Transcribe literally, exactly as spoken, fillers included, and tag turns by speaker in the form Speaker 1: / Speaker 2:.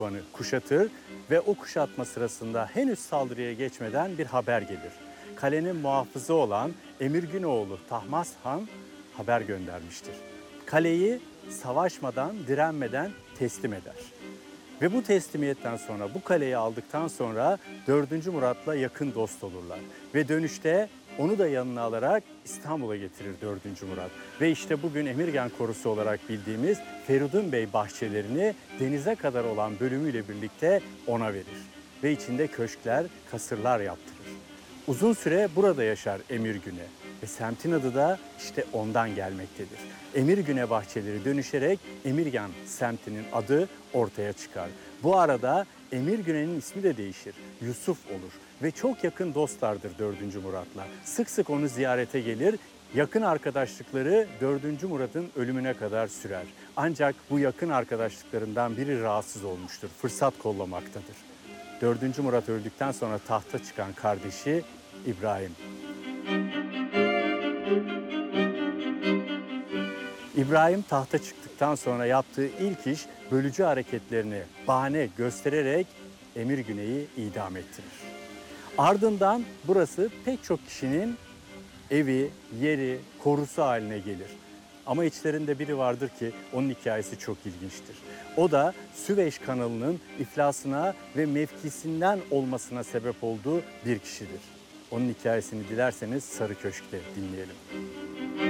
Speaker 1: Van'ı kuşatır ve o kuşatma sırasında henüz saldırıya geçmeden bir haber gelir. Kalenin muhafızı olan Emirgünoğlu Tahmasp Han haber göndermiştir. Kaleyi savaşmadan, direnmeden teslim eder. Ve bu teslimiyetten sonra, bu kaleyi aldıktan sonra dördüncü Murat'la yakın dost olurlar. Ve dönüşte onu da yanına alarak İstanbul'a getirir dördüncü Murat. Ve işte bugün Emirgan Korusu olarak bildiğimiz Feridun Bey bahçelerini denize kadar olan bölümüyle birlikte ona verir. Ve içinde köşkler, kasırlar yaptırır. Uzun süre burada yaşar Emirgüne ve semtin adı da işte ondan gelmektedir. Emirgüne bahçeleri dönüşerek Emirgan semtinin adı ortaya çıkar. Bu arada Emirgüne'nin ismi de değişir. Yusuf olur ve çok yakın dostlardır dördüncü Murat'la. Sık sık onu ziyarete gelir. Yakın arkadaşlıkları dördüncü Murat'ın ölümüne kadar sürer. Ancak bu yakın arkadaşlıklarından biri rahatsız olmuştur. Fırsat kollamaktadır. dördüncü Murat öldükten sonra tahta çıkan kardeşi İbrahim. İbrahim tahta çıktıktan sonra yaptığı ilk iş bölücü hareketlerini bahane göstererek Emirgüne'yi idam ettirir. Ardından burası pek çok kişinin evi, yeri, korusu haline gelir. Ama içlerinde biri vardır ki onun hikayesi çok ilginçtir. O da Süveyş kanalının iflasına ve mevkisinden olmasına sebep olduğu bir kişidir. Onun hikayesini dilerseniz Sarı Köşk'te dinleyelim.